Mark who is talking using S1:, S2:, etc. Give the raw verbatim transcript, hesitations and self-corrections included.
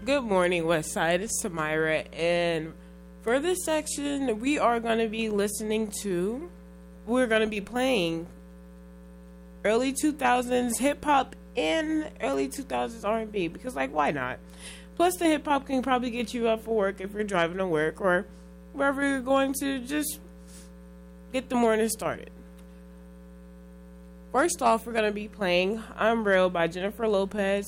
S1: Good morning, Westside. It's Tamira, and for this section, we are going to be listening to, we're going to be playing early two thousands hip hop and early two thousands R and B, because, like, why not? Plus, the hip hop can probably get you up for work if you're driving to work or wherever you're going to just get the morning started. First off, we're going to be playing I'm Real by Jennifer Lopez,